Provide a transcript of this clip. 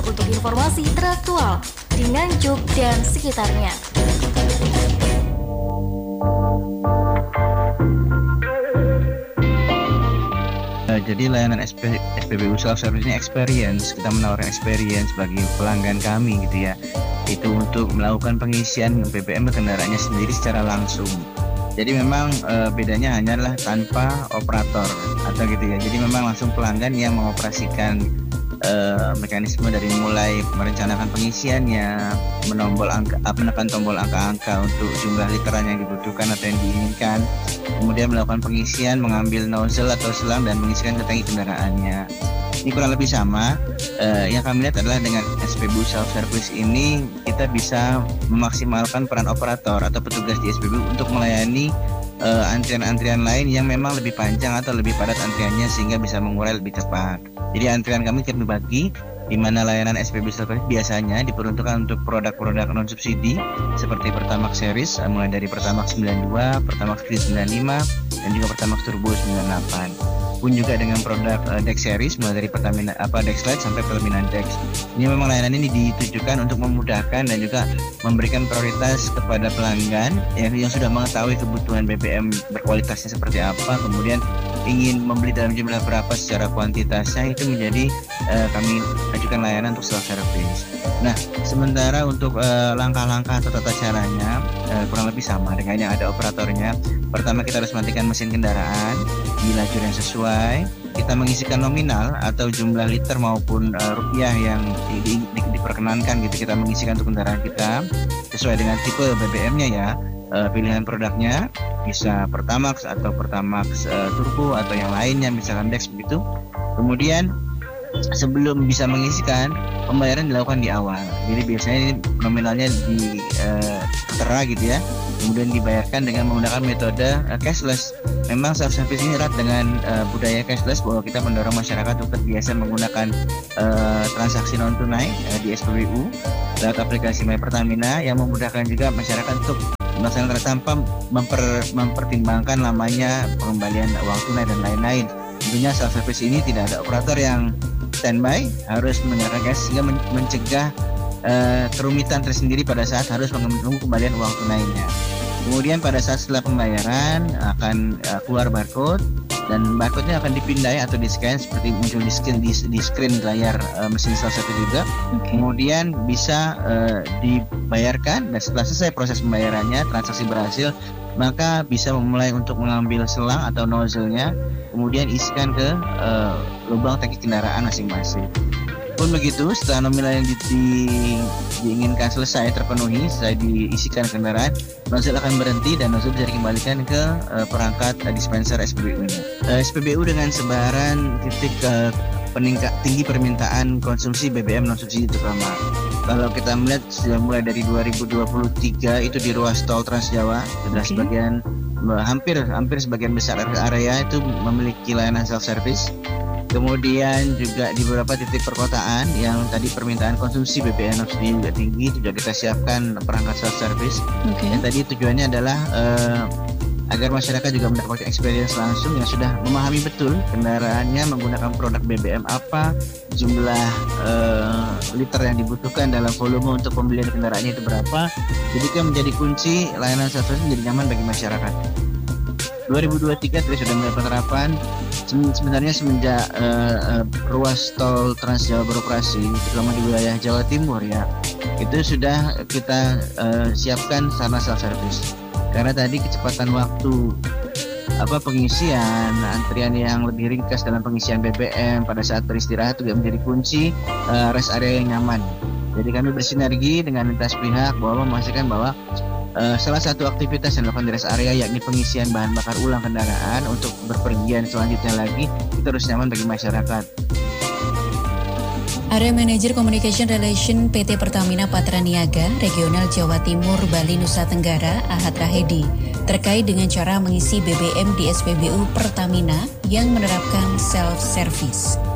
untuk informasi teraktual di Nganjuk dan sekitarnya. Jadi layanan SPBU self-service ini experience, kita menawarkan experience bagi pelanggan kami gitu ya. Itu untuk melakukan pengisian BBM kendaraannya sendiri secara langsung. Jadi memang bedanya hanyalah tanpa operator atau gitu ya. Jadi memang langsung pelanggan yang mengoperasikan mekanisme dari mulai merencanakan pengisiannya, menekan tombol angka-angka untuk jumlah literan yang dibutuhkan atau yang diinginkan, kemudian melakukan pengisian, mengambil nozzle atau selang dan mengisikan ke tangki kendaraannya. Ini kurang lebih sama. Yang kami lihat adalah dengan SPBU self-service ini kita bisa memaksimalkan peran operator atau petugas di SPBU untuk melayani antrian-antrian lain yang memang lebih panjang atau lebih padat antriannya sehingga bisa mengurai lebih cepat. Jadi antrian kami bagi di mana layanan SPBU self-service biasanya diperuntukkan untuk produk-produk non subsidi seperti Pertamax series mulai dari Pertamax 92, Pertamax 95 dan juga Pertamax Turbo 98. Pun juga dengan produk Dex series mulai dari Pertamina Dex Lite sampai Pertamina Dex. Ini memang layanan ini ditujukan untuk memudahkan dan juga memberikan prioritas kepada pelanggan yang sudah mengetahui kebutuhan BBM berkualitasnya seperti apa, kemudian ingin membeli dalam jumlah berapa secara kuantitasnya, itu menjadi kami ajukan layanan untuk self service. Nah, sementara untuk langkah-langkah atau tata caranya kurang lebih sama dengan yang ada operatornya. Pertama, kita harus matikan mesin kendaraan di lajur yang sesuai. Kita mengisikan nominal atau jumlah liter maupun rupiah yang diperkenankan gitu. Kita mengisikan untuk kendaraan kita sesuai dengan tipe BBM-nya ya. Pilihan produknya bisa Pertamax atau Pertamax Turbo atau yang lainnya misalkan Dex begitu. Kemudian sebelum bisa mengisikan, pembayaran dilakukan di awal. Jadi biasanya ini nominalnya tertera gitu ya. Kemudian dibayarkan dengan menggunakan metode cashless. Memang self-service ini erat dengan budaya cashless bahwa kita mendorong masyarakat untuk terbiasa menggunakan transaksi non tunai di SPBU lewat aplikasi My Pertamina yang memudahkan juga masyarakat untuk melaksanakan tanpa mempertimbangkan lamanya pengembalian uang tunai dan lain-lain. Tentunya self-service ini tidak ada operator yang standby, harus menyerahkan cash sehingga mencegah kerumitan tersendiri pada saat harus menunggu kembalian uang tunainya. Kemudian pada saat setelah pembayaran akan keluar barcode dan barcode-nya akan dipindai atau di-scan seperti muncul di screen layar mesin self-service juga. Kemudian bisa dibayarkan dan setelah selesai proses pembayarannya, transaksi berhasil, maka bisa memulai untuk mengambil selang atau nozzle-nya, kemudian isikan ke lubang tangki kendaraan masing-masing. Pun begitu, setelah nominal yang diinginkan selesai terpenuhi, setelah diisikan kendaraan, nozzle akan berhenti dan nozzle bisa dikembalikan ke perangkat dispenser SPBU-nya. SPBU dengan sebaran titik tinggi permintaan konsumsi BBM non subsidi terutama. Kalau kita melihat sudah mulai dari 2023 itu di ruas tol Trans Jawa sudah sebagian hampir sebagian besar area itu memiliki layanan self service. Kemudian juga di beberapa titik perkotaan yang tadi permintaan konsumsi BBM non subsidi juga tinggi, juga kita siapkan perangkat self service. Yang tadi tujuannya adalah agar masyarakat juga mendapatkan experience langsung yang sudah memahami betul kendaraannya menggunakan produk BBM apa, jumlah liter yang dibutuhkan dalam volume untuk pembelian kendaraannya itu berapa. Jadi itu yang menjadi kunci layanan self service menjadi nyaman bagi masyarakat. 2023 tadi sudah mulai penerapan. Sebenarnya semenjak ruas tol Trans Jawa beroperasi, terutama di wilayah Jawa Timur ya, itu sudah kita siapkan sarana self service. Karena tadi kecepatan waktu pengisian, antrian yang lebih ringkas dalam pengisian BBM pada saat beristirahat juga menjadi kunci rest area yang nyaman. Jadi kami bersinergi dengan lintas pihak bahwa memastikan bahwa salah satu aktivitas yang dilakukan di rest area yakni pengisian bahan bakar ulang kendaraan untuk berpergian selanjutnya lagi itu harus nyaman bagi masyarakat. Area Manager Communication Relation PT Pertamina Patra Niaga Regional Jawa Timur Bali Nusa Tenggara Ahad Rahedi terkait dengan cara mengisi BBM di SPBU Pertamina yang menerapkan self-service.